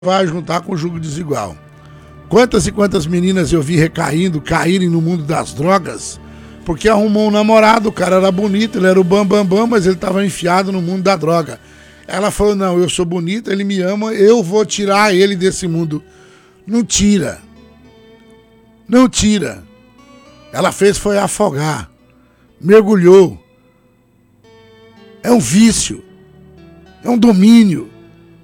vai juntar com o jugo desigual. Quantas e quantas meninas eu vi caírem no mundo das drogas, porque arrumou um namorado, o cara era bonito, ele era o bambambam, mas ele estava enfiado no mundo da droga. Ela falou, não, eu sou bonita, ele me ama, eu vou tirar ele desse mundo. Não tira. Não tira. Ela fez foi afogar. Mergulhou. É um vício. É um domínio.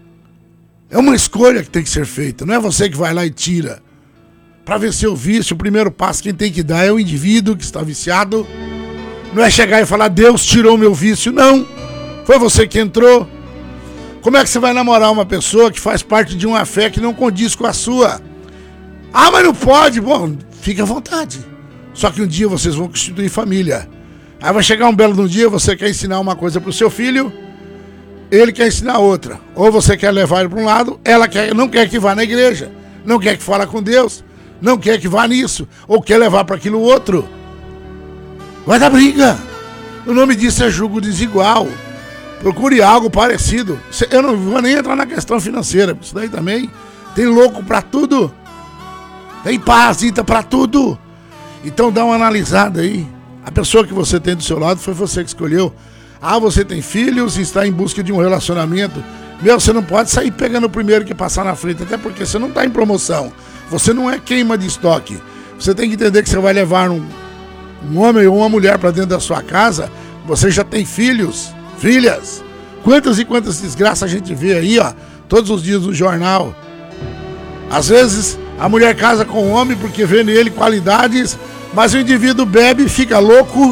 É uma escolha que tem que ser feita. Não é você que vai lá e tira. Para vencer o vício, o primeiro passo quem tem que dar é o indivíduo que está viciado. Não é chegar e falar, Deus tirou o meu vício. Não. Foi você que entrou. Como é que você vai namorar uma pessoa que faz parte de uma fé que não condiz com a sua? Ah, mas não pode. Bom, fique à vontade. Só que um dia vocês vão constituir família. Aí vai chegar um belo dia, você quer ensinar uma coisa para o seu filho, ele quer ensinar outra. Ou você quer levar ele para um lado, ela não quer que vá na igreja, não quer que fale com Deus, não quer que vá nisso, ou quer levar para aquilo outro. Vai dar briga. O nome disso é jugo desigual. Procure algo parecido. Eu não vou nem entrar na questão financeira, isso daí também tem louco para tudo. Tem parasita para tudo. Então dá uma analisada aí. A pessoa que você tem do seu lado foi você que escolheu. Ah, você tem filhos e está em busca de um relacionamento. Meu, você não pode sair pegando o primeiro que passar na frente, até porque você não está em promoção. Você não é queima de estoque. Você tem que entender que você vai levar um homem ou uma mulher para dentro da sua casa. Você já tem filhos, filhas. Quantas e quantas desgraças a gente vê aí, ó, todos os dias no jornal. Às vezes a mulher casa com o homem porque vê nele qualidades, mas o indivíduo bebe e fica louco.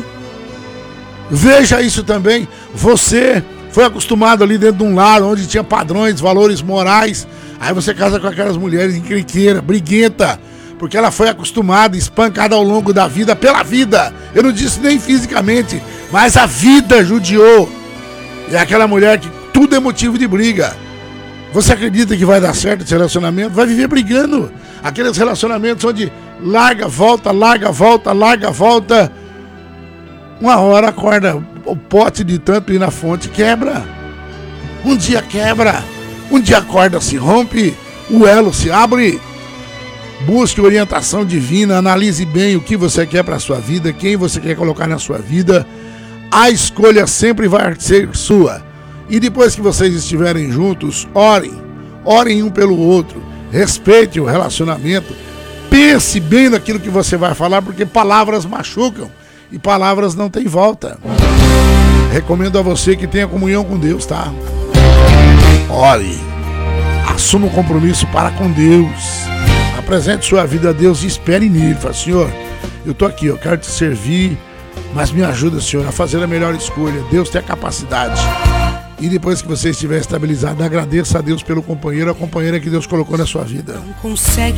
Veja isso também. Você foi acostumado ali dentro de um lar onde tinha padrões, valores morais. Aí você casa com aquelas mulheres encrenqueiras, briguenta, porque ela foi acostumada, espancada ao longo da vida, pela vida. Eu não disse nem fisicamente, mas a vida judiou. É aquela mulher que tudo é motivo de briga. Você acredita que vai dar certo esse relacionamento? Vai viver brigando. Aqueles relacionamentos onde larga, volta, larga, volta, larga, volta. Uma hora acorda, o pote de tanto ir na fonte quebra. Um dia quebra. Um dia a corda se rompe, o elo se abre. Busque orientação divina, analise bem o que você quer para a sua vida, quem você quer colocar na sua vida. A escolha sempre vai ser sua. E depois que vocês estiverem juntos, orem um pelo outro, respeite o relacionamento, pense bem naquilo que você vai falar, porque palavras machucam e palavras não têm volta. Recomendo a você que tenha comunhão com Deus, tá? Ore, assuma um compromisso para com Deus, apresente sua vida a Deus e espere nele. Fala, Senhor, eu tô aqui, eu quero te servir, mas me ajuda, Senhor, a fazer a melhor escolha. Deus tem a capacidade. E depois que você estiver estabilizado, agradeça a Deus pelo companheiro, a companheira que Deus colocou na sua vida.